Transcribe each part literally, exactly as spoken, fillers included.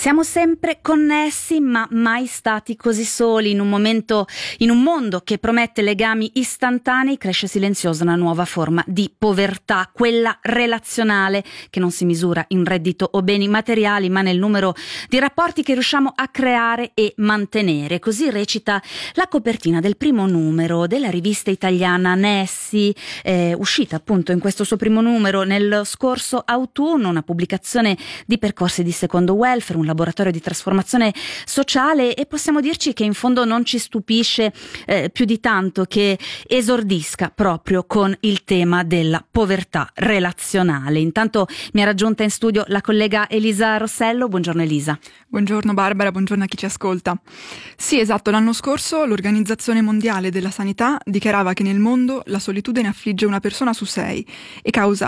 Siamo sempre connessi, ma mai stati così soli. In un momento, in un mondo che promette legami istantanei, cresce silenziosa una nuova forma di povertà, quella relazionale, che non si misura in reddito o beni materiali, ma nel numero di rapporti che riusciamo a creare e mantenere. Così recita la copertina del primo numero della rivista italiana Nessi, eh, uscita appunto in questo suo primo numero nel scorso autunno, una pubblicazione di percorsi di secondo welfare, un laboratorio di trasformazione sociale, e possiamo dirci che in fondo non ci stupisce eh, più di tanto che esordisca proprio con il tema della povertà relazionale. Intanto mi è raggiunta in studio la collega Elisa Rossello. Buongiorno Elisa. Buongiorno Barbara, buongiorno a chi ci ascolta. Sì, esatto, l'anno scorso l'Organizzazione Mondiale della Sanità dichiarava che nel mondo la solitudine affligge una persona su sei e causa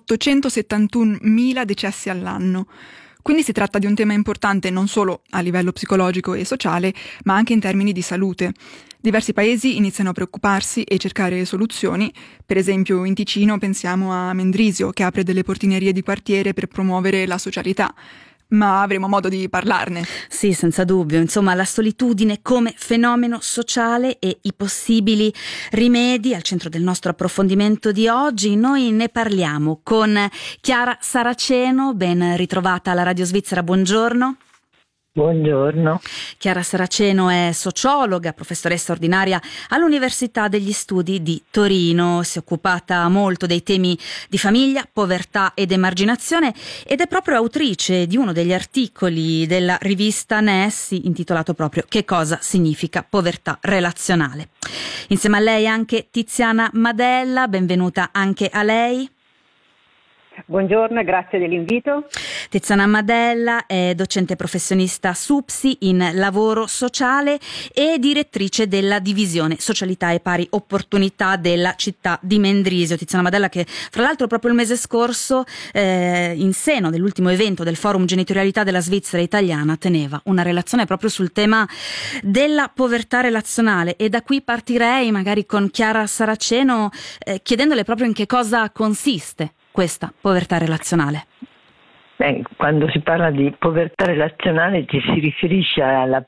ottocentosettantunomila decessi all'anno. Quindi si tratta di un tema importante non solo a livello psicologico e sociale, ma anche in termini di salute. Diversi paesi iniziano a preoccuparsi e cercare soluzioni. Per esempio in Ticino pensiamo a Mendrisio, che apre delle portinerie di quartiere per promuovere la socialità. Ma avremo modo di parlarne. Sì, senza dubbio. Insomma, la solitudine come fenomeno sociale e i possibili rimedi al centro del nostro approfondimento di oggi. Noi ne parliamo con Chiara Saraceno, ben ritrovata alla Radio Svizzera, buongiorno. Buongiorno. Chiara Saraceno è sociologa, professoressa ordinaria all'Università degli Studi di Torino. Si è occupata molto dei temi di famiglia, povertà ed emarginazione ed è proprio autrice di uno degli articoli della rivista Nessi intitolato proprio Che cosa significa povertà relazionale. Insieme a lei anche Tiziana Madella, benvenuta anche a lei. Buongiorno e grazie dell'invito. Tiziana Madella è docente professionista SUPSI in lavoro sociale e direttrice della divisione socialità e pari opportunità della città di Mendrisio. Tiziana Madella, che fra l'altro proprio il mese scorso eh, in seno dell'ultimo evento del Forum Genitorialità della Svizzera Italiana teneva una relazione proprio sul tema della povertà relazionale, e da qui partirei magari con Chiara Saraceno eh, chiedendole proprio in che cosa consiste questa povertà relazionale. Beh, quando si parla di povertà relazionale ci si riferisce alla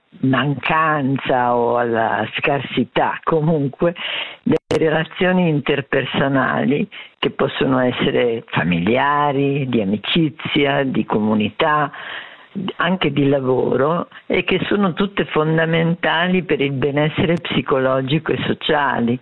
mancanza o alla scarsità comunque delle relazioni interpersonali, che possono essere familiari, di amicizia, di comunità, anche di lavoro, e che sono tutte fondamentali per il benessere psicologico e sociale.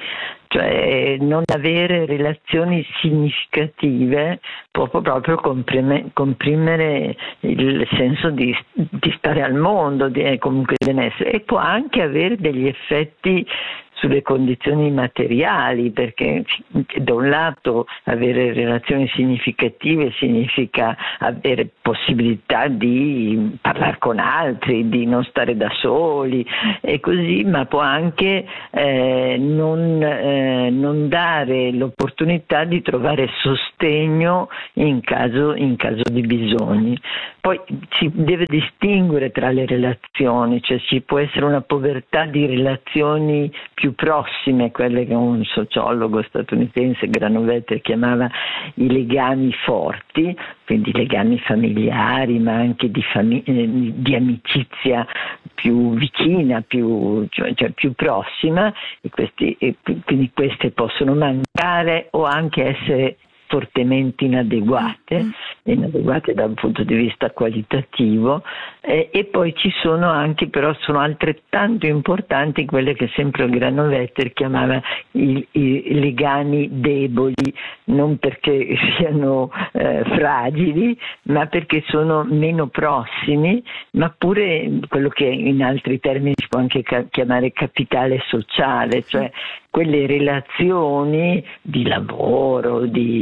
Cioè non avere relazioni significative può proprio comprimere, comprimere il senso di, di stare al mondo, di comunque benessere, e può anche avere degli effetti sulle condizioni materiali, perché da un lato avere relazioni significative significa avere possibilità di parlare con altri, di non stare da soli e così, ma può anche eh, non, eh, non dare l'opportunità di trovare sostegno in caso, in caso di bisogni. Poi si deve distinguere tra le relazioni, cioè ci può essere una povertà di relazioni più prossime, quelle che un sociologo statunitense, Granovetter, chiamava i legami forti, quindi legami familiari, ma anche di, famig- di amicizia più vicina, più, cioè, cioè più prossima, e, questi, e quindi queste possono mancare o anche essere fortemente inadeguate, inadeguate da un punto di vista qualitativo, eh, e poi ci sono anche, però sono altrettanto importanti quelle che sempre Granovetter chiamava i, i legami deboli, non perché siano eh, fragili, ma perché sono meno prossimi, ma pure quello che in altri termini si può anche ca- chiamare capitale sociale, cioè quelle relazioni di lavoro, di,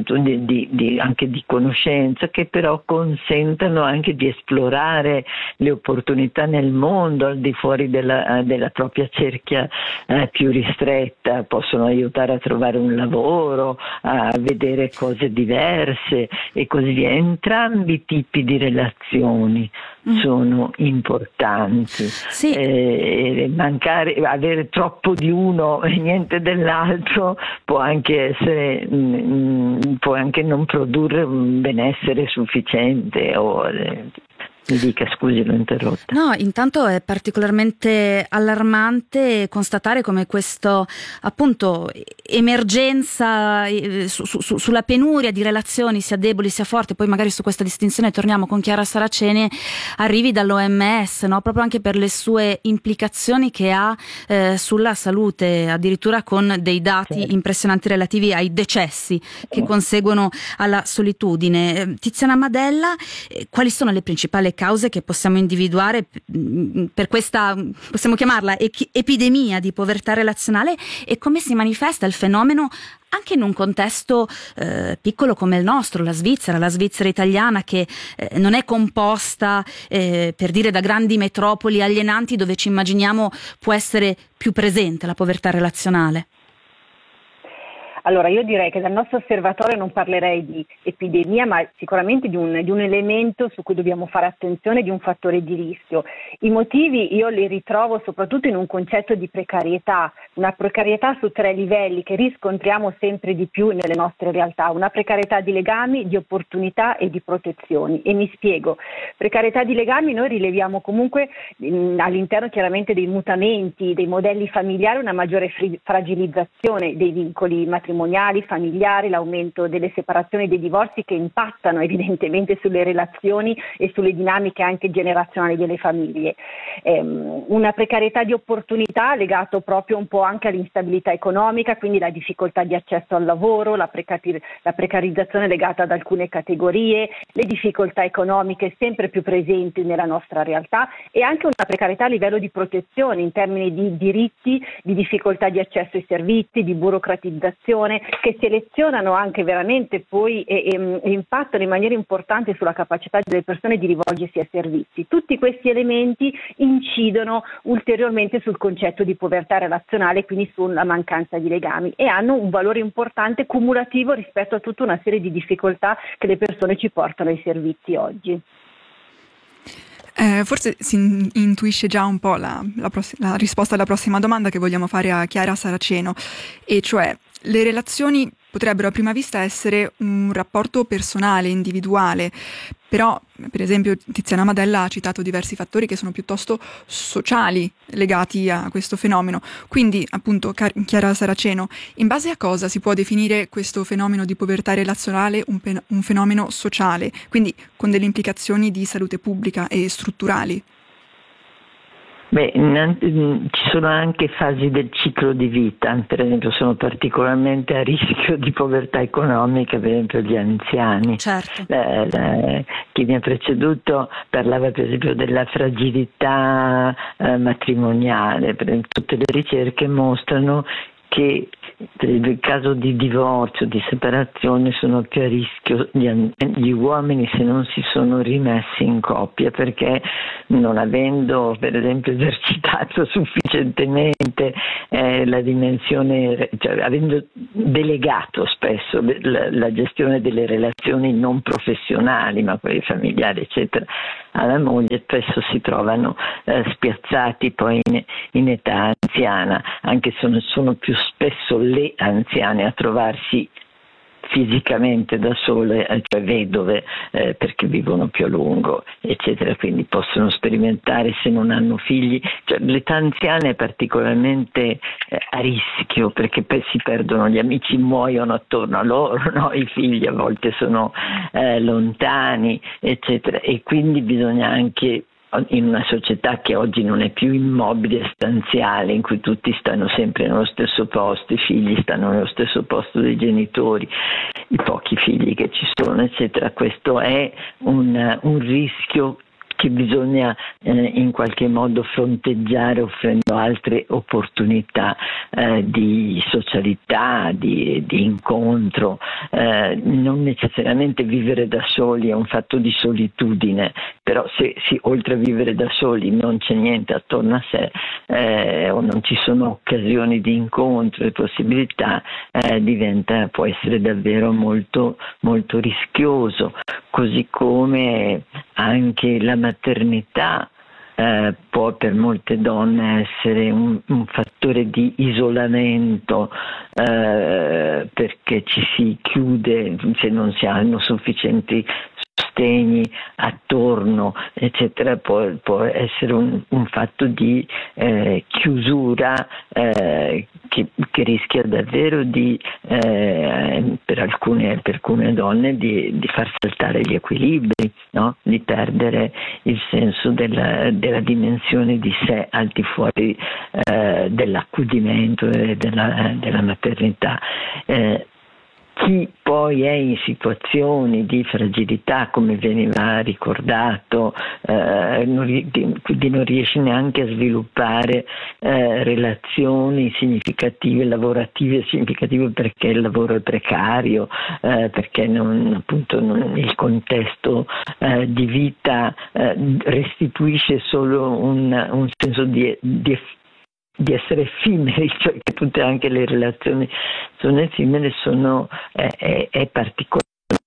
di, di, anche di conoscenza, che però consentano anche di esplorare le opportunità nel mondo al di fuori della, della propria cerchia eh, più ristretta, possono aiutare a trovare un lavoro, a vedere cose diverse e così via. Entrambi i tipi di relazioni mm. sono importanti. Sì. Eh, mancare, avere troppo di uno e niente dell'altro può anche essere, mh, può anche non produrre un benessere sufficiente o eh, Mi dica, scusi, l'ho interrotta. No, intanto è particolarmente allarmante constatare come questo, appunto, emergenza eh, su, su, sulla penuria di relazioni, sia deboli sia forti, poi magari su questa distinzione torniamo con Chiara Saraceni, arrivi dall'O M S, no? Proprio anche per le sue implicazioni che ha eh, sulla salute, addirittura con dei dati certo. impressionanti relativi ai decessi che conseguono alla solitudine. Eh, Tiziana Madella, eh, quali sono le principali cause che possiamo individuare per questa, possiamo chiamarla epidemia di povertà relazionale, e come si manifesta il fenomeno anche in un contesto eh, piccolo come il nostro, la Svizzera, la Svizzera italiana, che eh, non è composta eh, per dire da grandi metropoli alienanti dove ci immaginiamo può essere più presente la povertà relazionale. Allora, io direi che dal nostro osservatorio non parlerei di epidemia, ma sicuramente di un, di un elemento su cui dobbiamo fare attenzione, di un fattore di rischio. I motivi io li ritrovo soprattutto in un concetto di precarietà, una precarietà su tre livelli che riscontriamo sempre di più nelle nostre realtà, una precarietà di legami, di opportunità e di protezioni. E mi spiego. Precarietà di legami noi rileviamo comunque mh, all'interno chiaramente dei mutamenti, dei modelli familiari, una maggiore fri- fragilizzazione dei vincoli matrimoniali, familiari, l'aumento delle separazioni e dei divorzi che impattano evidentemente sulle relazioni e sulle dinamiche anche generazionali delle famiglie. Ehm, una precarietà di opportunità legato proprio un po' anche all'instabilità economica, quindi la difficoltà di accesso al lavoro, la, precari- la precarizzazione legata ad alcune categorie, le difficoltà economiche sempre più presenti nella nostra realtà, e anche una precarietà a livello di protezione in termini di diritti, di difficoltà di accesso ai servizi, di burocratizzazione, che selezionano anche veramente poi e, e, e impattano in maniera importante sulla capacità delle persone di rivolgersi ai servizi. Tutti questi elementi incidono ulteriormente sul concetto di povertà relazionale, quindi sulla mancanza di legami, e hanno un valore importante cumulativo rispetto a tutta una serie di difficoltà che le persone ci portano ai servizi oggi. Eh, forse si intuisce già un po' la, la, pross- la risposta alla prossima domanda che vogliamo fare a Chiara Saraceno, e cioè le relazioni potrebbero a prima vista essere un rapporto personale, individuale, però per esempio Tiziana Madella ha citato diversi fattori che sono piuttosto sociali legati a questo fenomeno. Quindi appunto Chiara Saraceno, in base a cosa si può definire questo fenomeno di povertà relazionale un, pen- un fenomeno sociale, quindi con delle implicazioni di salute pubblica e strutturali? Beh, ci sono anche fasi del ciclo di vita, per esempio sono particolarmente a rischio di povertà economica, per esempio gli anziani. Certo. Eh, eh, chi mi ha preceduto parlava per esempio della fragilità eh, matrimoniale, per esempio, tutte le ricerche mostrano che nel caso di divorzio, di separazione, sono più a rischio gli, gli uomini se non si sono rimessi in coppia, perché non avendo per esempio esercitato sufficientemente eh, la dimensione, cioè avendo delegato spesso la, la gestione delle relazioni non professionali ma quelle familiari eccetera alla moglie, spesso si trovano eh, spiazzati poi in, in età anziana, anche se sono, sono più spesso le anziane a trovarsi fisicamente da sole, cioè vedove, eh, perché vivono più a lungo, eccetera, quindi possono sperimentare se non hanno figli. Cioè, l'età anziana è particolarmente eh, a rischio, perché poi si perdono gli amici, muoiono attorno a loro, no? I figli a volte sono eh, lontani, eccetera, e quindi bisogna anche, in una società che oggi non è più immobile, stanziale, in cui tutti stanno sempre nello stesso posto, i figli stanno nello stesso posto dei genitori, i pochi figli che ci sono, eccetera. Questo è un, un rischio che bisogna eh, in qualche modo fronteggiare offrendo altre opportunità eh, di socialità, di, di incontro. Eh, non necessariamente vivere da soli è un fatto di solitudine, però se si, oltre a vivere da soli non c'è niente attorno a sé eh, o non ci sono occasioni di incontro e possibilità, eh, diventa, può essere davvero molto, molto rischioso. Così come anche la maternità eh, può per molte donne essere un, un fattore di isolamento eh, perché ci si chiude se non si hanno sufficienti sostegni attorno, eccetera, può, può essere un, un fatto di eh, chiusura eh, che, che rischia davvero di, eh, per, alcune, per alcune donne di, di far saltare gli equilibri, no? Di perdere il senso della, della dimensione di sé al di fuori eh, dell'accudimento e della, della maternità. Eh, Chi poi è in situazioni di fragilità, come veniva ricordato, eh, non, quindi non riesce neanche a sviluppare eh, relazioni significative, lavorative significative, perché il lavoro è precario, eh, perché non, appunto non, il contesto eh, di vita eh, restituisce solo un, un senso di, di di essere effimeri, cioè che tutte anche le relazioni sono effimere, sono, eh, è, è particolare.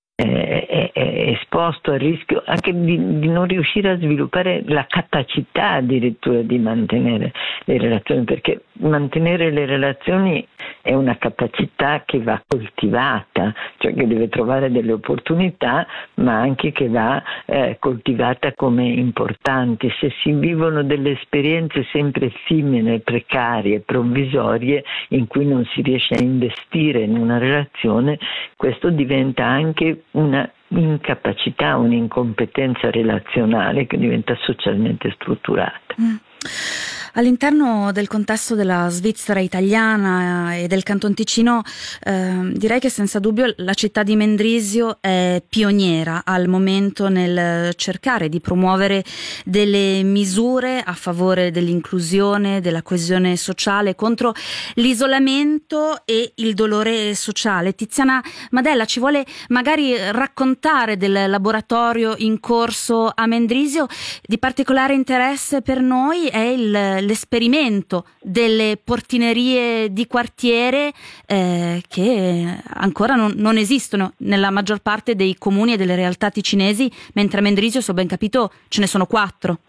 È, è esposto al rischio anche di, di non riuscire a sviluppare la capacità addirittura di mantenere le relazioni, perché mantenere le relazioni è una capacità che va coltivata, cioè che deve trovare delle opportunità, ma anche che va eh, coltivata come importante. Se si vivono delle esperienze sempre effimere, precarie, provvisorie, in cui non si riesce a investire in una relazione, questo diventa anche una incapacità, un'incompetenza relazionale che diventa socialmente strutturata. Mm. All'interno del contesto della Svizzera italiana e del Canton Ticino, eh, direi che senza dubbio la città di Mendrisio è pioniera al momento nel cercare di promuovere delle misure a favore dell'inclusione, della coesione sociale, contro l'isolamento e il dolore sociale. Tiziana Madella ci vuole magari raccontare del laboratorio in corso a Mendrisio. Di particolare interesse per noi è il l'esperimento delle portinerie di quartiere eh, che ancora non, non esistono nella maggior parte dei comuni e delle realtà ticinesi, mentre a Mendrisio, se ho ben capito, ce ne sono quattro.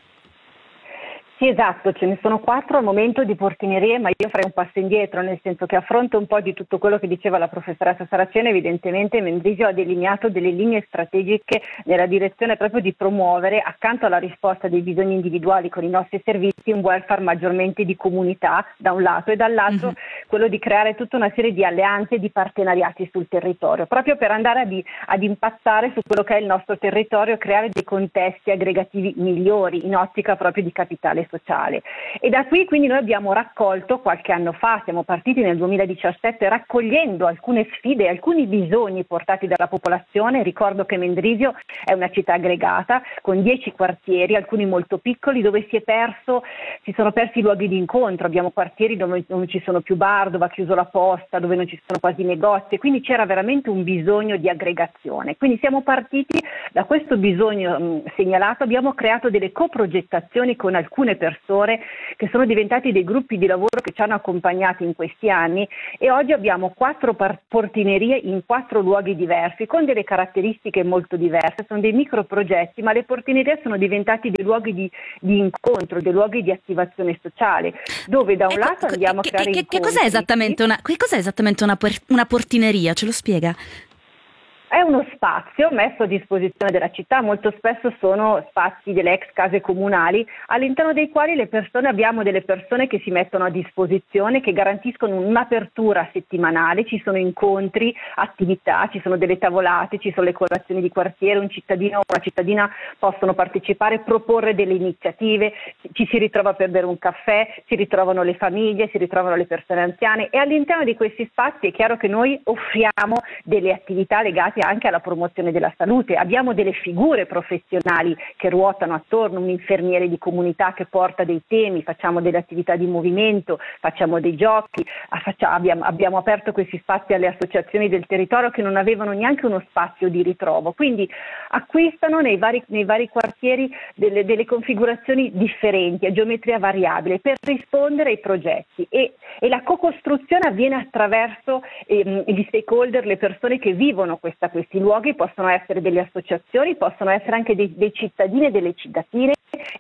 Sì, esatto, ce ne sono quattro al momento di portinerie, ma io farei un passo indietro, nel senso che a fronte un po' di tutto quello che diceva la professoressa Saraceno, evidentemente Mendrisio ha delineato delle linee strategiche nella direzione proprio di promuovere, accanto alla risposta dei bisogni individuali con i nostri servizi, un welfare maggiormente di comunità da un lato, e dall'altro mm-hmm. quello di creare tutta una serie di alleanze e di partenariati sul territorio, proprio per andare ad, ad impattare su quello che è il nostro territorio, creare dei contesti aggregativi migliori in ottica proprio di capitale sociale. E da qui quindi noi abbiamo raccolto qualche anno fa, siamo partiti nel duemiladiciassette raccogliendo alcune sfide, alcuni bisogni portati dalla popolazione. Ricordo che Mendrisio è una città aggregata con dieci quartieri, alcuni molto piccoli, dove si è perso, si sono persi i luoghi di incontro. Abbiamo quartieri dove non ci sono più bar, dove ha chiuso la posta, dove non ci sono quasi negozi, quindi c'era veramente un bisogno di aggregazione. Quindi siamo partiti da questo bisogno mh, segnalato, abbiamo creato delle coprogettazioni con alcune persone che sono diventati dei gruppi di lavoro che ci hanno accompagnati in questi anni, e oggi abbiamo quattro portinerie in quattro luoghi diversi con delle caratteristiche molto diverse. Sono dei microprogetti, ma le portinerie sono diventati dei luoghi di, di incontro, dei luoghi di attivazione sociale, dove da un ecco, lato andiamo che, a creare che, incontri. Che cos'è esattamente una, che cos'è esattamente una, una portineria? Ce lo spiega? È uno spazio messo a disposizione della città, molto spesso sono spazi delle ex case comunali, all'interno dei quali le persone abbiamo delle persone che si mettono a disposizione, che garantiscono un'apertura settimanale, ci sono incontri, attività, ci sono delle tavolate, ci sono le colazioni di quartiere, un cittadino o una cittadina possono partecipare, proporre delle iniziative, ci si ritrova per bere un caffè, si ritrovano le famiglie, si ritrovano le persone anziane, e all'interno di questi spazi è chiaro che noi offriamo delle attività legate anche alla promozione della salute. Abbiamo delle figure professionali che ruotano attorno, un infermiere di comunità che porta dei temi, facciamo delle attività di movimento, facciamo dei giochi, facciamo, abbiamo, abbiamo aperto questi spazi alle associazioni del territorio che non avevano neanche uno spazio di ritrovo, quindi acquistano nei vari, nei vari quartieri delle, delle configurazioni differenti, a geometria variabile, per rispondere ai progetti, e, e la co-costruzione avviene attraverso ehm, gli stakeholder, le persone che vivono questa questi luoghi. Possono essere delle associazioni, possono essere anche dei, dei cittadini e delle cittadine,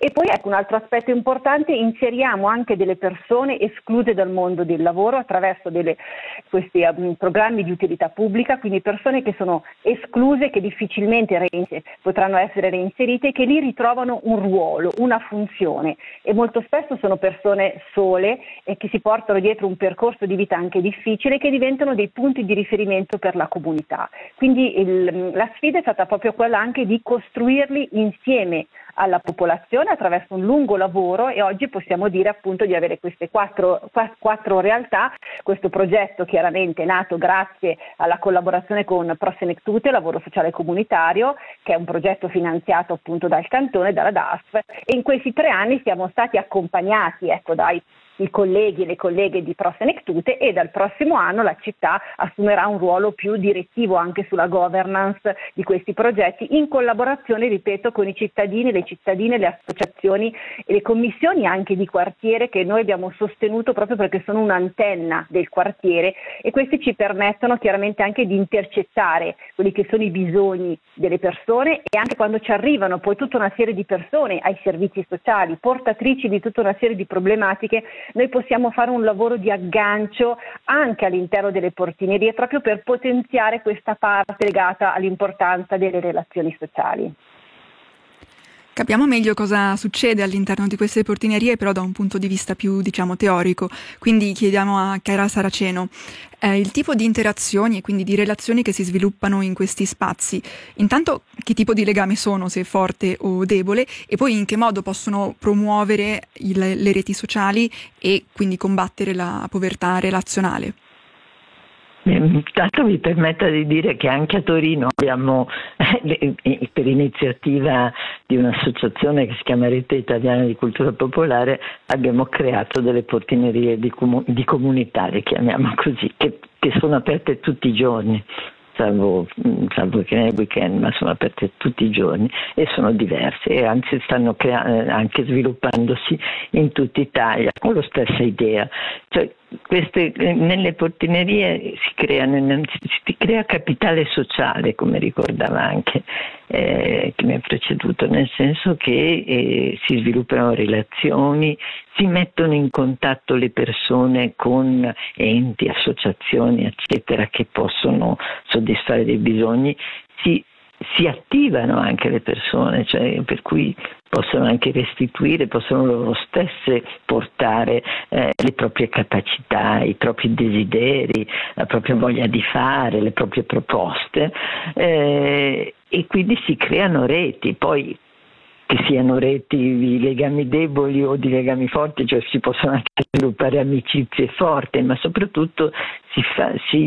E poi ecco un altro aspetto importante, inseriamo anche delle persone escluse dal mondo del lavoro attraverso delle, questi um, programmi di utilità pubblica, quindi persone che sono escluse, che difficilmente reinser- potranno essere reinserite e che lì ritrovano un ruolo, una funzione, e molto spesso sono persone sole e che si portano dietro un percorso di vita anche difficile, che diventano dei punti di riferimento per la comunità. Quindi il, la sfida è stata proprio quella anche di costruirli insieme alla popolazione attraverso un lungo lavoro, e oggi possiamo dire appunto di avere queste quattro, quattro realtà. Questo progetto chiaramente è nato grazie alla collaborazione con Prosenectute, Lavoro Sociale Comunitario, che è un progetto finanziato appunto dal Cantone, dalla D A S F, e in questi tre anni siamo stati accompagnati ecco, dai i colleghi e le colleghe di Prosenectute, e dal prossimo anno la città assumerà un ruolo più direttivo anche sulla governance di questi progetti, in collaborazione, ripeto, con i cittadini, le cittadine, le associazioni e le commissioni anche di quartiere, che noi abbiamo sostenuto proprio perché sono un'antenna del quartiere, e questi ci permettono chiaramente anche di intercettare quelli che sono i bisogni delle persone, e anche quando ci arrivano poi tutta una serie di persone ai servizi sociali, portatrici di tutta una serie di problematiche, noi possiamo fare un lavoro di aggancio anche all'interno delle portinerie, proprio per potenziare questa parte legata all'importanza delle relazioni sociali. Capiamo meglio cosa succede all'interno di queste portinerie, però da un punto di vista più, diciamo, teorico. Quindi chiediamo a Chiara Saraceno eh, il tipo di interazioni e quindi di relazioni che si sviluppano in questi spazi. Intanto, che tipo di legame sono, se forte o debole, e poi in che modo possono promuovere il, le reti sociali e quindi combattere la povertà relazionale. Intanto mi permetta di dire che anche a Torino abbiamo, eh, per iniziativa di un'associazione che si chiama Rete Italiana di Cultura Popolare, abbiamo creato delle portinerie di, comu- di comunità, le chiamiamo così, che, che sono aperte tutti i giorni. Salvo, salvo che nel weekend, ma sono aperte tutti i giorni e sono diverse, e anzi stanno crea- anche sviluppandosi in tutta Italia con la stessa idea. Cioè, queste, nelle portinerie si crea, si crea capitale sociale, come ricordava anche eh, chi mi ha preceduto, nel senso che eh, si sviluppano relazioni, si mettono in contatto le persone con enti, associazioni, eccetera, che possono soddisfare dei bisogni, si, si attivano anche le persone, cioè, per cui possono anche restituire, possono loro stesse portare eh, le proprie capacità, i propri desideri, la propria voglia di fare, le proprie proposte, eh, e quindi si creano reti. Poi che siano reti di legami deboli o di legami forti, cioè si possono anche sviluppare amicizie forti, ma soprattutto si, fa, si,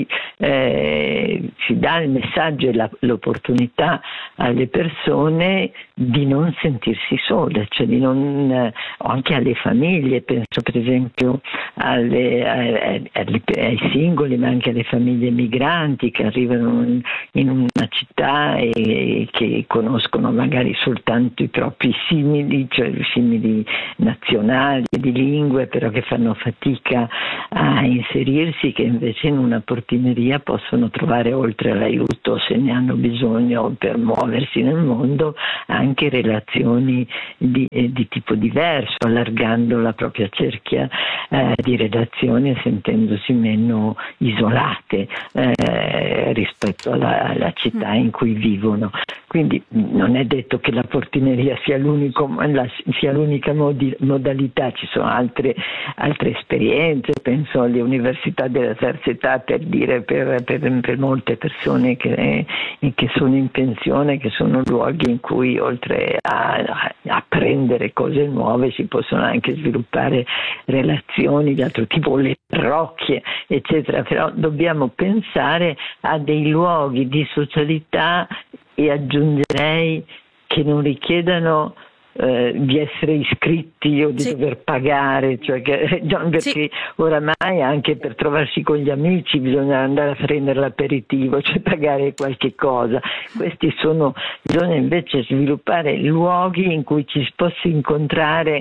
eh, si dà il messaggio e la, l'opportunità alle persone di non sentirsi sole, cioè di non, eh, anche alle famiglie, penso per esempio alle, alle, alle, ai singoli, ma anche alle famiglie migranti che arrivano in, in una città e che conoscono magari soltanto i propri simili, cioè simili nazionali di lingue, però che fanno fatica a inserirsi, che invece in una portineria possono trovare, oltre all'aiuto se ne hanno bisogno per muoversi nel mondo, anche relazioni di, eh, di tipo diverso, allargando la propria cerchia eh, di relazioni e sentendosi meno isolate eh, rispetto alla, alla città in cui vivono. Quindi non è detto che la portineria sia, l'unico, la, sia l'unica modi, modalità, ci sono altre, altre esperienze, penso alle università della terza età, per dire, per, per, per molte persone che, che sono in pensione, che sono luoghi in cui oltre a, a apprendere cose nuove si possono anche sviluppare relazioni di altro tipo, le parrocchie, eccetera. Però dobbiamo pensare a dei luoghi di socialità, e aggiungerei che non richiedano eh, di essere iscritti o di sì. dover pagare, cioè che, perché sì. oramai anche per trovarsi con gli amici bisogna andare a prendere l'aperitivo, cioè pagare qualche cosa. Questi sono, bisogna invece sviluppare luoghi in cui ci si possa incontrare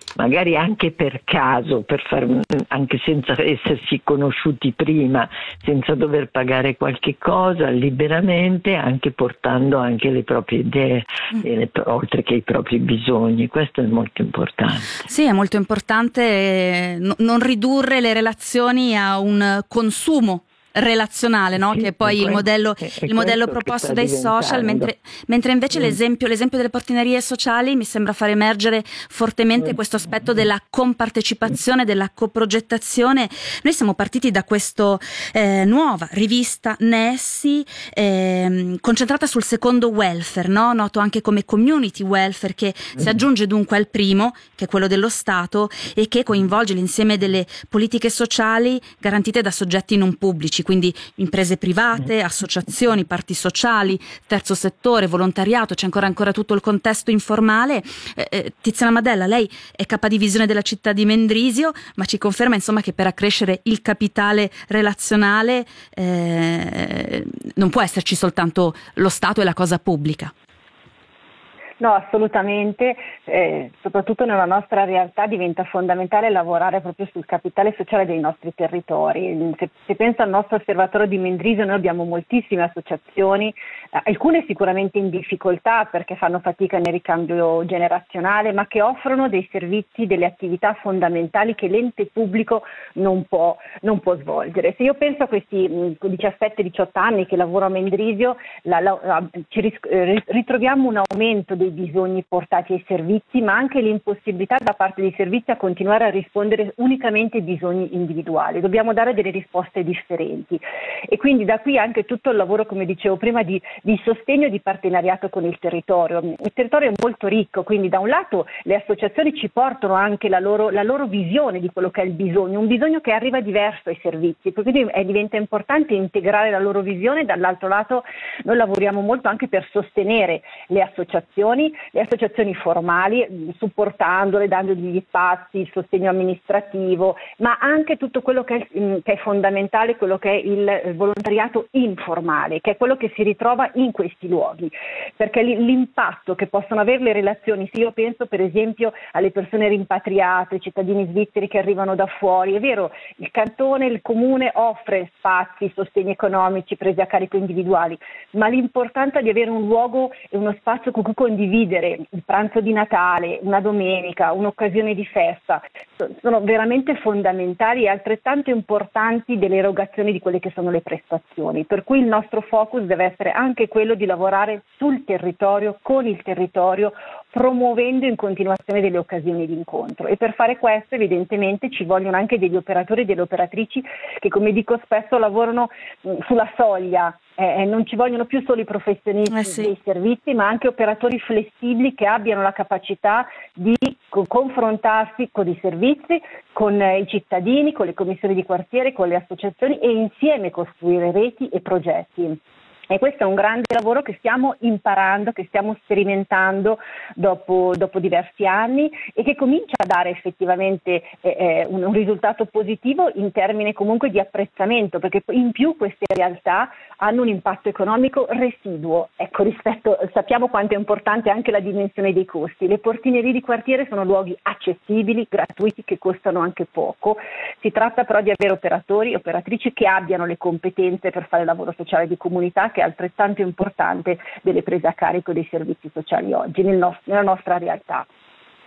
magari anche per caso, per far, anche senza essersi conosciuti prima, senza dover pagare qualche cosa, liberamente, anche portando anche le proprie idee, mm. le, oltre che i propri bisogni. Questo è molto importante. Sì, è molto importante eh, no, non ridurre le relazioni a un consumo relazionale, no? Sì, che è poi il modello, il modello proposto dai social, mentre, mentre invece mm. l'esempio, l'esempio delle portinerie sociali mi sembra far emergere fortemente mm. questo aspetto della compartecipazione, della coprogettazione. Noi siamo partiti da questa eh, nuova rivista Nessi, eh, concentrata sul secondo welfare, no? Noto anche come community welfare, che mm. si aggiunge dunque al primo, che è quello dello Stato, e che coinvolge l'insieme delle politiche sociali garantite da soggetti non pubblici, quindi imprese private, associazioni, parti sociali, terzo settore, volontariato, c'è ancora ancora tutto il contesto informale. Eh, eh, Tiziana Madella, lei è capodivisione della città di Mendrisio, ma ci conferma insomma che per accrescere il capitale relazionale eh, non può esserci soltanto lo Stato e la cosa pubblica. No, assolutamente, eh, soprattutto nella nostra realtà diventa fondamentale lavorare proprio sul capitale sociale dei nostri territori. Se, se penso al nostro osservatorio di Mendrisio, noi abbiamo moltissime associazioni, eh, alcune sicuramente in difficoltà perché fanno fatica nel ricambio generazionale, ma che offrono dei servizi, delle attività fondamentali che l'ente pubblico non può, non può svolgere. Se io penso a questi diciassette diciotto anni che lavoro a Mendrisio, la, la, ci ris- ritroviamo un aumento dei bisogni portati ai servizi, ma anche l'impossibilità da parte dei servizi a continuare a rispondere unicamente ai bisogni individuali. Dobbiamo dare delle risposte differenti e quindi da qui anche tutto il lavoro, come dicevo prima, di, di sostegno e di partenariato con il territorio. Il territorio è molto ricco, quindi da un lato le associazioni ci portano anche la loro, la loro visione di quello che è il bisogno, un bisogno che arriva diverso ai servizi, quindi è, diventa importante integrare la loro visione. Dall'altro lato noi lavoriamo molto anche per sostenere le associazioni, le associazioni formali, supportandole, dandogli gli spazi, il sostegno amministrativo, ma anche tutto quello che è, che è fondamentale, quello che è il volontariato informale, che è quello che si ritrova in questi luoghi, perché l'impatto che possono avere le relazioni, se io penso per esempio alle persone rimpatriate, ai cittadini svizzeri che arrivano da fuori, è vero, il cantone, il comune offre spazi, sostegni economici, prese a carico individuali, ma l'importanza di avere un luogo e uno spazio con cui condividere il pranzo di Natale, una domenica, un'occasione di festa, sono veramente fondamentali e altrettanto importanti delle erogazioni di quelle che sono le prestazioni, per cui il nostro focus deve essere anche quello di lavorare sul territorio, con il territorio, promuovendo in continuazione delle occasioni di incontro, e per fare questo evidentemente ci vogliono anche degli operatori e delle operatrici che, come dico spesso, lavorano mh, sulla soglia. Eh, non ci vogliono più solo i professionisti eh sì. dei servizi, ma anche operatori flessibili che abbiano la capacità di co- confrontarsi con i servizi, con eh, i cittadini, con le commissioni di quartiere, con le associazioni e insieme costruire reti e progetti. E questo è un grande lavoro che stiamo imparando, che stiamo sperimentando dopo, dopo diversi anni e che comincia a dare effettivamente eh, un, un risultato positivo in termini comunque di apprezzamento, perché in più queste realtà hanno un impatto economico residuo. Ecco, rispetto, sappiamo quanto è importante anche la dimensione dei costi. Le portinerie di quartiere sono luoghi accessibili, gratuiti, che costano anche poco. Si tratta però di avere operatori e operatrici che abbiano le competenze per fare lavoro sociale di comunità, che è altrettanto importante delle prese a carico dei servizi sociali oggi nel nos- nella nostra realtà.